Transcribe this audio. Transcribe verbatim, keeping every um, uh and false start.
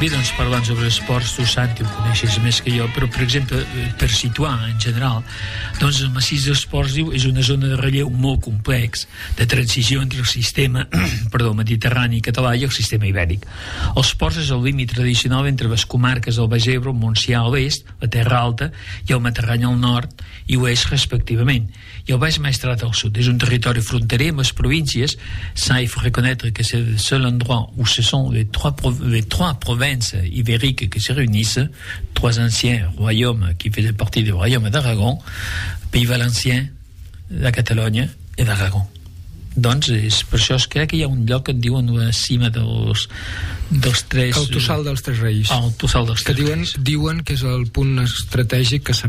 Bé, doncs, parlant sobre esports, tu, Santi, ho coneixes més que jo, però, per exemple, per situar, en general, doncs el massís d'esports és una zona de relleu molt complex, de transició entre el sistema perdó, mediterrani català i el sistema ibèric. Els ports és el límit tradicional entre les comarques del Baix Ebre, el Montsià a l'est, la Terra Alta, i el Mediterrani al nord i oest, respectivament. I el Baix Maestrat al sud. És un territori fronterer amb les províncies. Ça, il faut reconnaître que c'est le seul endroit où ce sont les trois, les trois provinces ibériques qui se réunissent, trois anciens royaumes qui faisaient partie du royaume d'Aragon, Pays Valencien, la Catalogne i d'Aragon. Doncs és, per això es crec que hi ha un lloc que en diuen la cima dels, dels tres... El Tossal dels Tres Reis. Ah, el Tossal dels que Tres diuen, Reis. diuen que és el punt estratègic que